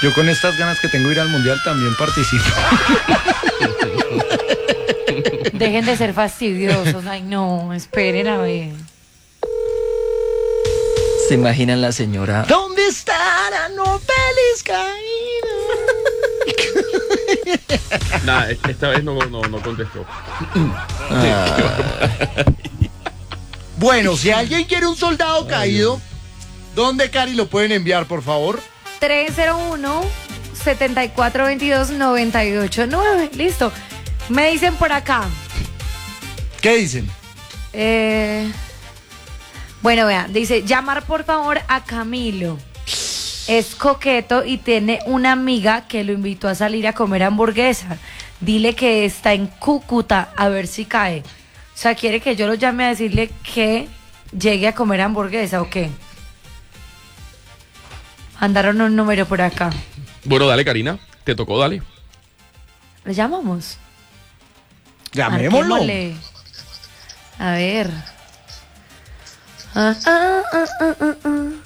Yo con estas ganas que tengo de ir al mundial también participo. Dejen de ser fastidiosos. Ay, no, esperen a ver. ¿Se imaginan la señora? ¿Dónde está la Nobelis caída? Nada, esta vez no contestó. Bueno, si alguien quiere un soldado caído, ¿dónde, Cari, lo pueden enviar, por favor? 301-7422-989. Listo. Me dicen por acá. ¿Qué dicen? Bueno, vean, dice, llamar por favor a Camilo. Es coqueto y tiene una amiga que lo invitó a salir a comer hamburguesa. Dile que está en Cúcuta, a ver si cae. O sea, ¿quiere que yo lo llame a decirle que llegue a comer hamburguesa o qué? Mandaron un número por acá. Bueno, dale, Karina. Te tocó, dale. ¿Le llamamos? Llamémoslo. Marquémosle. A ver.